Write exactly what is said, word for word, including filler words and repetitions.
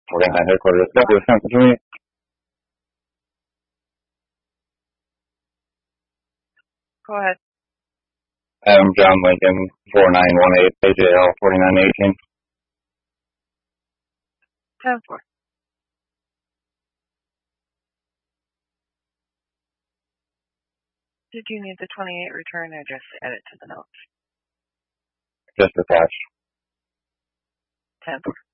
forty-nine headquarters. That was sent to me. Go ahead. Adam John Lincoln, four nine one eight, A J L, forty-nine eighteen. ten four. Did you need the twenty-eight return or just add it to the notes? Just attached. ten four.